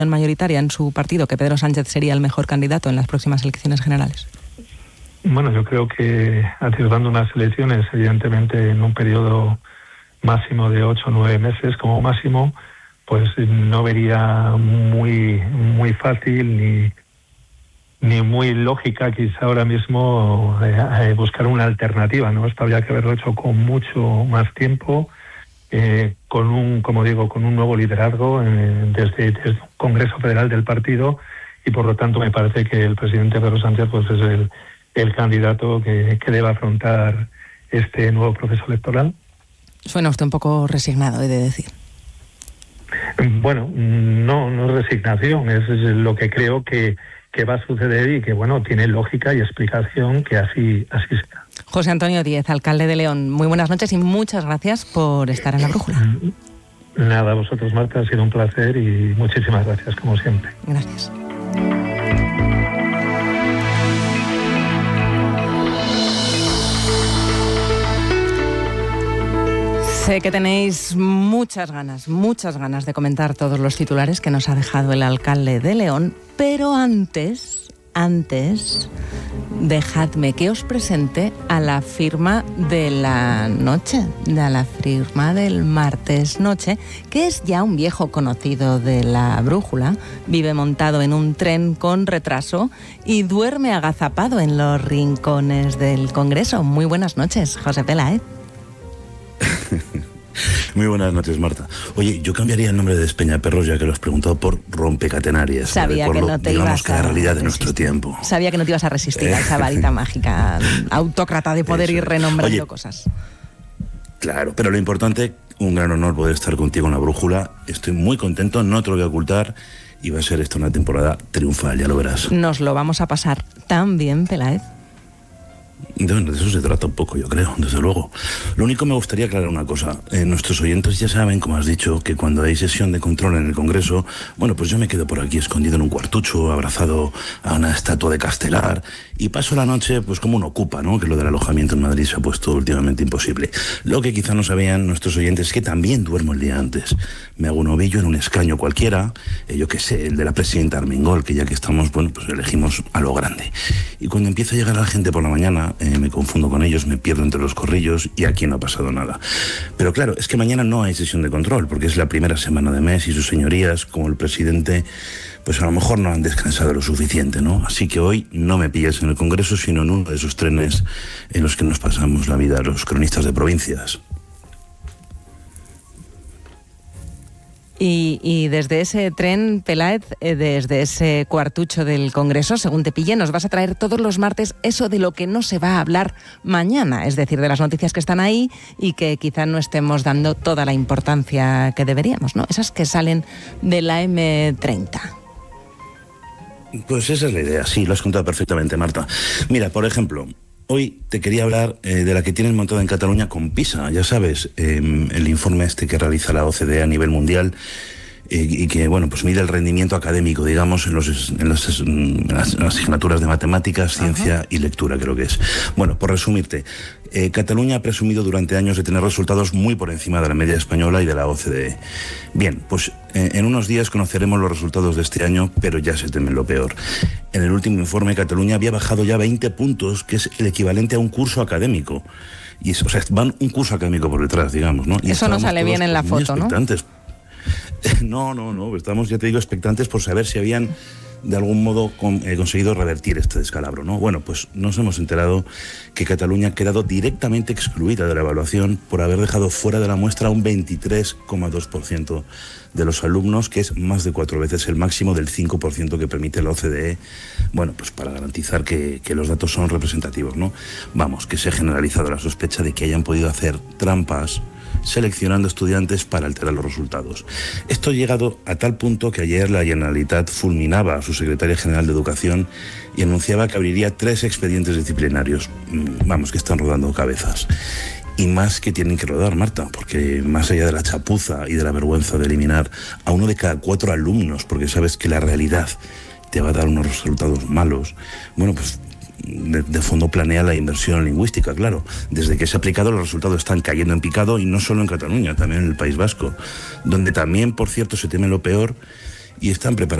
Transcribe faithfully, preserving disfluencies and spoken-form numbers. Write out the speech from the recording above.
mayoritaria en su partido, que Pedro Sánchez sería el mejor candidato en las próximas elecciones generales? Bueno, yo creo que atisbando unas elecciones, evidentemente en un periodo máximo de ocho o nueve meses como máximo, pues no vería muy muy fácil ni ni muy lógica quizá ahora mismo eh, buscar una alternativa, ¿no? Esto habría que haberlo hecho con mucho más tiempo, eh, con un, como digo, con un nuevo liderazgo eh, desde, desde el Congreso Federal del partido, y por lo tanto me parece que el presidente Pedro Sánchez pues es el, el candidato que, que debe afrontar este nuevo proceso electoral. Suena usted un poco resignado, he de decir. Bueno, no, no es resignación, es, es lo que creo que, que va a suceder y que, bueno, tiene lógica y explicación que así, así sea. José Antonio Díez, alcalde de León, muy buenas noches y muchas gracias por estar en La Brújula. Nada, a vosotros, Marta, ha sido un placer y muchísimas gracias, como siempre. Gracias. Sé que tenéis muchas ganas, muchas ganas de comentar todos los titulares que nos ha dejado el alcalde de León, pero antes, antes, dejadme que os presente a la firma de la noche, a la firma del martes noche, que es ya un viejo conocido de La Brújula, vive montado en un tren con retraso y duerme agazapado en los rincones del Congreso. Muy buenas noches, José Peláez. Muy buenas noches, Marta. Oye, yo cambiaría el nombre de Despeñaperros, ya que lo has preguntado, por Rompecatenarias. Sabía que no te ibas a... la realidad de nuestro tiempo. Sabía que no te ibas a resistir a esa varita mágica autócrata de poder Eso. ir renombrando Oye, cosas. Claro, pero lo importante, un gran honor poder estar contigo en La Brújula. Estoy muy contento, no te lo voy a ocultar, y va a ser esta una temporada triunfal, ya lo verás. Nos lo vamos a pasar tan bien, Peláez. De, de eso se trata un poco, yo creo, desde luego. Lo único me gustaría aclarar una cosa. Eh, nuestros oyentes ya saben, como has dicho, que cuando hay sesión de control en el Congreso, bueno, pues yo me quedo por aquí escondido en un cuartucho, abrazado a una estatua de Castelar, y paso la noche pues como uno ocupa, ¿no? Que lo del alojamiento en Madrid se ha puesto últimamente imposible. Lo que quizá no sabían nuestros oyentes es que también duermo el día antes. Me hago un ovillo en un escaño cualquiera, eh, yo qué sé, el de la presidenta Armengol, que ya que estamos, bueno, pues elegimos a lo grande. Y cuando empieza a llegar la gente por la mañana, Eh, me confundo con ellos, me pierdo entre los corrillos y aquí no ha pasado nada. Pero claro, es que mañana no hay sesión de control porque es la primera semana de mes y sus señorías, como el presidente, pues a lo mejor no han descansado lo suficiente, ¿no? Así que hoy no me pillas en el Congreso, sino en uno de esos trenes en los que nos pasamos la vida los cronistas de provincias. Y, y desde ese tren, Peláez, eh, desde ese cuartucho del Congreso, según te pille, nos vas a traer todos los martes eso de lo que no se va a hablar mañana, es decir, de las noticias que están ahí y que quizá no estemos dando toda la importancia que deberíamos, ¿no? Esas que salen de la eme treinta. Pues esa es la idea, sí, lo has contado perfectamente, Marta. Mira, por ejemplo, hoy te quería hablar eh, de la que tienen montada en Cataluña con PISA, ya sabes, eh, el informe este que realiza la O C D E a nivel mundial eh, y que, bueno, pues mide el rendimiento académico, digamos, en, los, en, los, en las asignaturas de matemáticas, ciencia Ajá. y lectura, creo que es. Bueno, por resumirte, eh, Cataluña ha presumido durante años de tener resultados muy por encima de la media española y de la O C D E. Bien, pues eh, en unos días conoceremos los resultados de este año, pero ya se teme lo peor. En el último informe, Cataluña había bajado ya veinte puntos, que es el equivalente a un curso académico. Y es, o sea, van un curso académico por detrás, digamos, ¿no? Y eso no sale bien en la foto, ¿no? No, no, no. Estamos, ya te digo, expectantes por saber si habían de algún modo con, eh, conseguido revertir este descalabro, ¿no? Bueno, pues nos hemos enterado que Cataluña ha quedado directamente excluida de la evaluación por haber dejado fuera de la muestra un veintitrés coma dos por ciento de los alumnos, que es más de cuatro veces el máximo del cinco por ciento que permite la O C D E, bueno, pues para garantizar que, que los datos son representativos, ¿no? Vamos, que se ha generalizado la sospecha de que hayan podido hacer trampas seleccionando estudiantes para alterar los resultados. Esto ha llegado a tal punto que ayer la Generalitat fulminaba a su secretaria general de Educación y anunciaba que abriría tres expedientes disciplinarios. Vamos, que están rodando cabezas. Y más que tienen que rodar, Marta, porque más allá de la chapuza y de la vergüenza de eliminar a uno de cada cuatro alumnos, porque sabes que la realidad te va a dar unos resultados malos, bueno, pues De, de fondo planea la inversión lingüística, claro. Desde que se ha aplicado los resultados están cayendo en picado y no solo en Cataluña, también en el País Vasco, donde también, por cierto, se teme lo peor y están preparados